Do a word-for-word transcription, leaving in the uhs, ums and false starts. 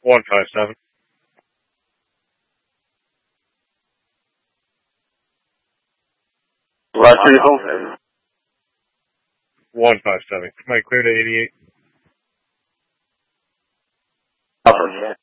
one five seven. Last vehicle? one five seven. Come on, clear to eighty-eight. Upper.